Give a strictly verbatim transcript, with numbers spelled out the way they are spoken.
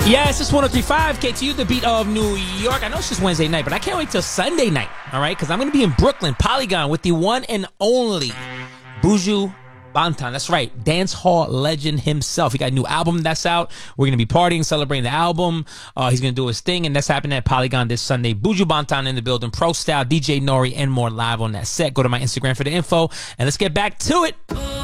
Yes, it's one oh three point five K T U, the beat of New York. I know it's just Wednesday night, but I can't wait till Sunday night, all right? Because I'm going to be in Brooklyn, Polygon, with the one and only Buju Banton. That's right, dance hall legend himself. He got a new album that's out. We're going to be partying, celebrating the album. Uh, he's going to do his thing, and that's happening at Polygon this Sunday. Buju Banton in the building, Pro Style, D J Nori, and more live on that set. Go to my Instagram for the info, and let's get back to it.